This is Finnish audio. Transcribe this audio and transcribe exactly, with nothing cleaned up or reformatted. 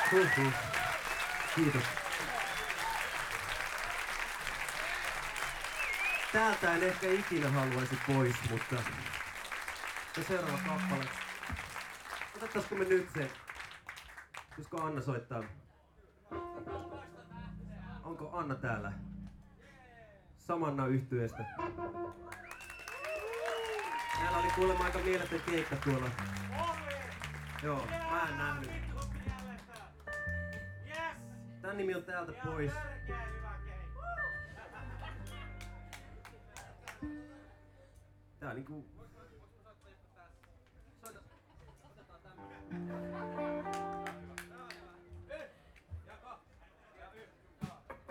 Huhhuh. Kiitos. Täältä en ehkä ikinä haluaisi pois, mutta se seuraava kappale. Otettaisiko me nyt se? Pitäisikö Anna soittaa? Onko Anna täällä? Samanna yhtyeestä. Täällä oli kuulemma aika mieletön keikka tuolla. Joo, mä en nähnyt. Tän nimi on Täältä pois. Tää niinku